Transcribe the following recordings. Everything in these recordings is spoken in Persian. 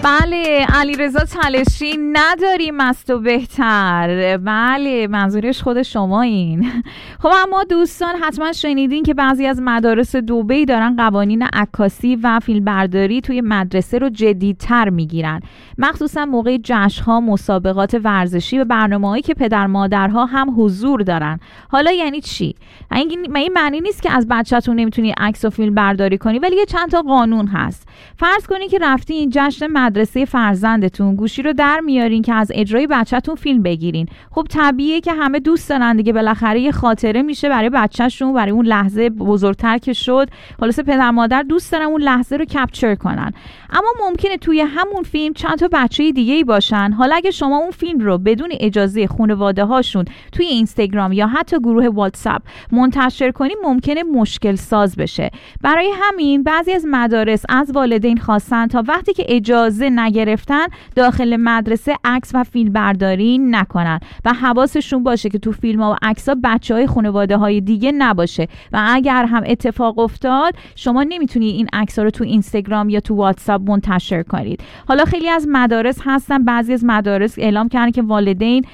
بله، علیرضا چالشی نداریم از تو بهتر. بله، منظورش خود شما این. خب اما دوستان حتما شنیدین که بعضی از مدارس دبی دارن قوانین عکاسی و فیلمبرداری توی مدرسه رو جدی‌تر میگیرن، مخصوصا موقع جشن‌ها، مسابقات ورزشی و برنامه‌هایی که پدر مادرها هم حضور دارن. حالا یعنی چی؟ این معنی نیست که از بچه‌تون نمیتونی عکس و فیلم برداری کنی، ولی یه چند تا قانون هست. فرض کنین که رفتین این جشن مدرسه فرزندتون، گوشی رو در میارین که از اجرای بچه‌تون فیلم بگیرین. خب طبیعیه که همه دوست دارن دیگه، بالاخره یه خاطره میشه برای بچه‌شون، برای اون لحظه بزرگتر که شد. خلاصه پدر مادر دوست دارن اون لحظه رو کپچر کنن. اما ممکنه توی همون فیلم چند تا بچه دیگه‌ای باشن. حالا اگه شما اون فیلم رو بدون اجازه خانواده هاشون توی اینستاگرام یا حتی گروه واتساپ منتشر کنین، ممکنه مشکل ساز بشه. برای همین بعضی از مدارس از والدین خواستن تا وقتی که اجازه نگرفتن داخل مدرسه عکس و فیلم برداری نکنن و حواسشون باشه که تو فیلم‌ها و عکس‌ها بچه‌های خانواده‌های دیگه نباشه و اگر هم اتفاق افتاد شما نمیتونی این عکس‌ها رو تو اینستاگرام یا تو واتساپ منتشر کنید. حالا خیلی از مدارس هستن، بعضی از مدارس اعلام کردن که والدین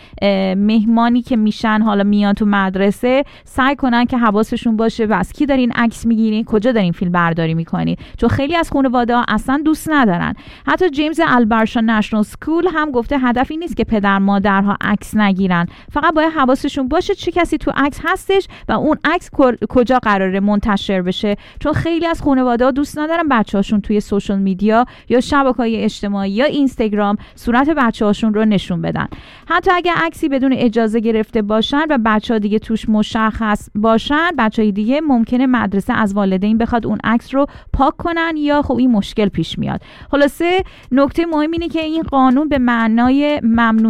مهمانی که میشن، حالا میان تو مدرسه، سعی کنن که حواسشون باشه بس کی دارین عکس میگیرین، کجا دارین فیلم برداری میکنین، چون خیلی از خانواده‌ها اصلا دوست ندارن. حتی جیمز البرشا نشنال اسکول هم گفته هدفی نیست که پدر مادرها عکس نگیرن، فقط باید حواسشون باشه چه کسی تو عکس هستش و اون عکس کجا قراره منتشر بشه، چون خیلی از خانواده‌ها دوست ندارن بچه‌هاشون توی سوشال میدیا یا شبکه‌های اجتماعی یا اینستاگرام صورت بچه‌هاشون رو نشون بدن. حتی اگه عکسی بدون اجازه گرفته باشن و بچه‌ها دیگه توش مشخص باشن، بچه‌های دیگه ممکنه مدرسه از والدین بخواد اون عکس رو پاک کنن یا خب این مشکل پیش میاد. خلاصه نکته مهم اینه که این قانون به معنای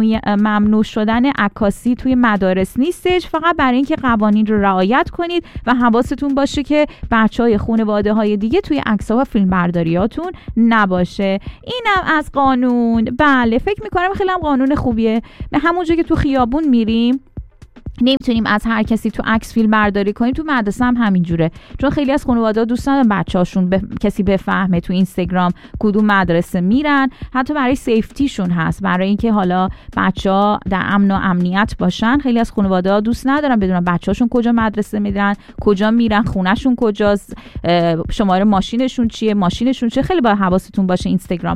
ممنوع شدن عکاسی توی مدارس نیستش، فقط برای اینکه قوانین رو رعایت کنید و حواستون باشه که بچه‌های خانواده‌های دیگه توی عکس‌ها و فیلمبرداریاتون نباشه. اینم از قانون. بله، فکر می‌کنم خیلی هم قانون خوبیه. به همون جایی که تو خیابون میریم نمیتونیم از هر کسی تو عکس فیلم برداری کنیم، تو مدرسه هم همینجوره، چون خیلی از خانواده‌ها دوست ندارن بچه‌هاشون کسی بفهمه تو اینستاگرام کدوم مدرسه میرن. حتی برای سیفتیشون هست، برای اینکه حالا بچه‌ها در امن و امنیت باشن. خیلی از خانواده‌ها دوست ندارن بدونن بچه‌هاشون کجا مدرسه میرن، کجا میرن، خونه‌شون کجاست، شماره ماشینشون چیه، ماشینشون چیه. خیلی باید حواستون باشه اینستاگرام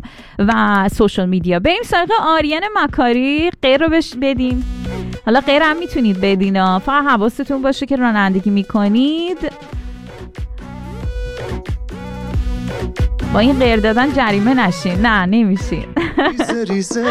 و سوشال میدیا. بریم سراغ آریان مکاری. غیر رو بدیم. حالا غیر هم میتونید بدین، فقط حواستون باشه که رانندگی میکنید با این غیر دادن جریمه نشین. نه، نمیشین.